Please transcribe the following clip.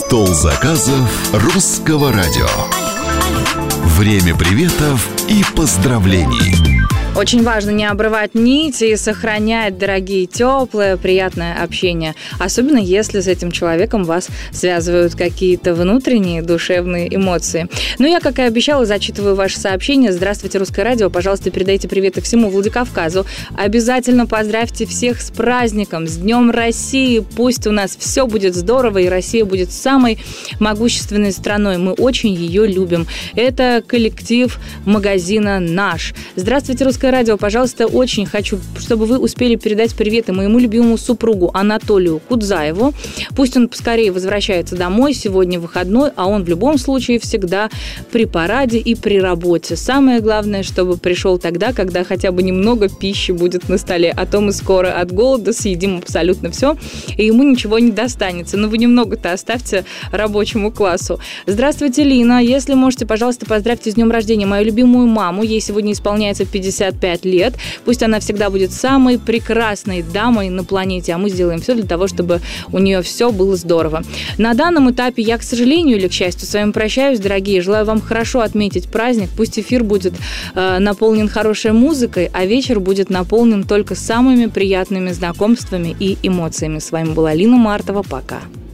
Стол заказов Русского радио. Время приветов и поздравлений. Очень важно не обрывать нити и сохранять, дорогие, теплое, приятное общение. Особенно, если с этим человеком вас связывают какие-то внутренние душевные эмоции. Ну, я, как и обещала, зачитываю ваши сообщения. Здравствуйте, Русское радио. Пожалуйста, передайте приветы всему Владикавказу. Обязательно поздравьте всех с праздником, с Днем России. Пусть у нас все будет здорово, и Россия будет самой могущественной страной. Мы очень ее любим. Это коллектив магазина «Наш». Здравствуйте, Русское радио. Пожалуйста, очень хочу, чтобы вы успели передать приветы моему любимому супругу Анатолию Кудзаеву. Пусть он поскорее возвращается домой. Сегодня выходной, а он в любом случае всегда при параде и при работе. Самое главное, чтобы пришел тогда, когда хотя бы немного пищи будет на столе. А то мы скоро от голода съедим абсолютно все, и ему ничего не достанется. Но вы немного-то оставьте рабочему классу. Здравствуйте, Лина. Если можете, пожалуйста, поздравьте с днем рождения мою любимую маму. Ей сегодня исполняется 55 лет. Пусть она всегда будет самой прекрасной дамой на планете, а мы сделаем все для того, чтобы у нее все было здорово. На данном этапе я, к сожалению или к счастью, с вами прощаюсь, дорогие. Желаю вам хорошо отметить праздник. Пусть эфир будет наполнен хорошей музыкой, а вечер будет наполнен только самыми приятными знакомствами и эмоциями. С вами была Лина Мартова. Пока.